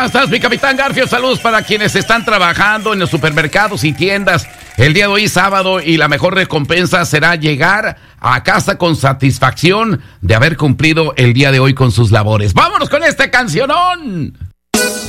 estás, mi capitán Garfio? Saludos para quienes están trabajando en los supermercados y tiendas el día de hoy sábado, y la mejor recompensa será llegar a casa con satisfacción de haber cumplido el día de hoy con sus labores. ¡Vámonos con este cancionón!